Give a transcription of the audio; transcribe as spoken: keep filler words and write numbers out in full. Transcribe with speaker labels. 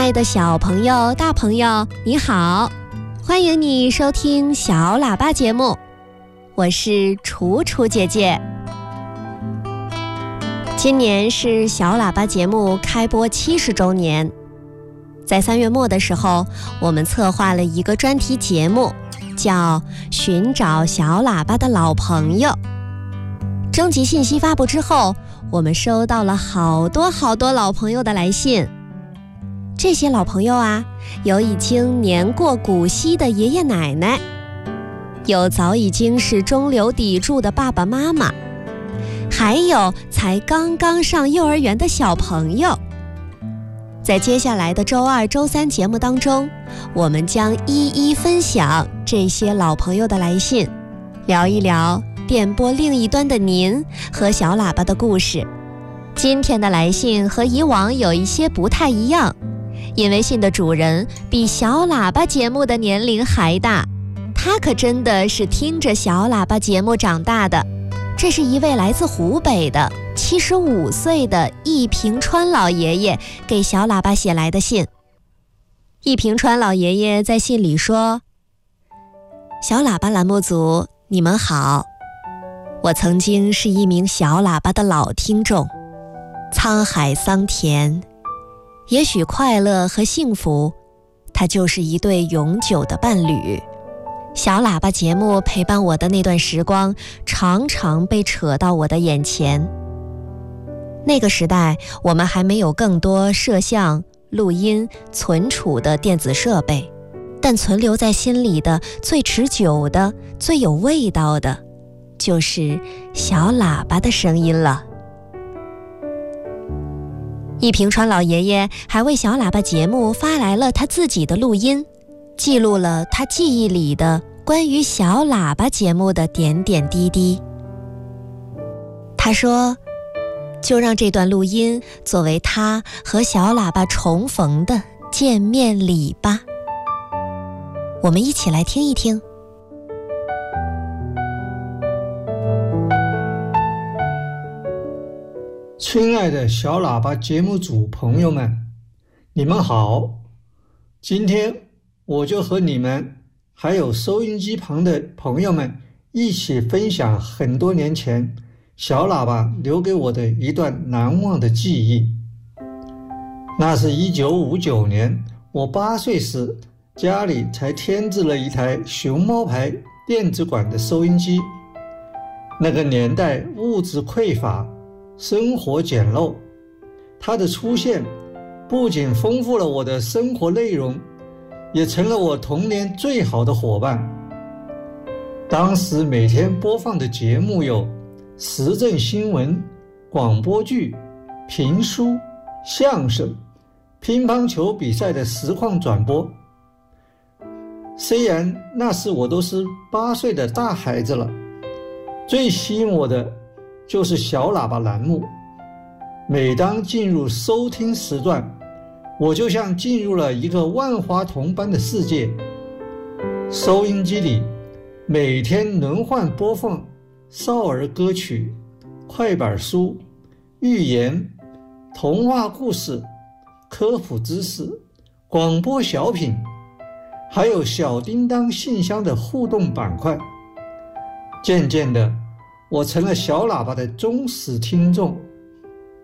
Speaker 1: 爱的小朋友、大朋友，你好，欢迎你收听小喇叭节目，我是楚楚姐姐。今年是小喇叭节目开播七十周年，在三月末的时候，我们策划了一个专题节目，叫《寻找小喇叭的老朋友》。征集信息发布之后，我们收到了好多好多老朋友的来信。这些老朋友啊，有已经年过古稀的爷爷奶奶，有早已经是中流砥柱的爸爸妈妈，还有才刚刚上幼儿园的小朋友。在接下来的周二、周三节目当中，我们将一一分享这些老朋友的来信，聊一聊电波另一端的您和小喇叭的故事。今天的来信和以往有一些不太一样，因为信的主人比小喇叭节目的年龄还大，他可真的是听着小喇叭节目长大的。这是一位来自湖北的七十五岁的易平川老爷爷给小喇叭写来的信。易平川老爷爷在信里说：小喇叭栏目组，你们好，我曾经是一名小喇叭的老听众，沧海桑田，也许快乐和幸福，它就是一对永久的伴侣。小喇叭节目陪伴我的那段时光，常常被扯到我的眼前。那个时代，我们还没有更多摄像、录音、存储的电子设备，但存留在心里的最持久的、最有味道的，就是小喇叭的声音了。易平川老爷爷还为小喇叭节目发来了他自己的录音，记录了他记忆里的关于小喇叭节目的点点滴滴。他说，就让这段录音作为他和小喇叭重逢的见面礼吧。我们一起来听一听。
Speaker 2: 亲爱的小喇叭节目组朋友们，你们好，今天我就和你们还有收音机旁的朋友们一起分享很多年前小喇叭留给我的一段难忘的记忆。那是一九五九年，我八岁时，家里才添置了一台熊猫牌电子管的收音机。那个年代物质匮乏，生活简陋，它的出现不仅丰富了我的生活内容，也成了我童年最好的伙伴。当时每天播放的节目有时政新闻、广播剧、评书、相声、乒乓球比赛的实况转播。虽然那时我都是八岁的大孩子了，最吸引我的就是小喇叭栏目。每当进入收听时段，我就像进入了一个万花筒般的世界。收音机里每天轮换播放少儿歌曲、快板书、寓言、童话故事、科普知识、广播小品，还有小叮当信箱的互动板块。渐渐的，我成了小喇叭的忠实听众。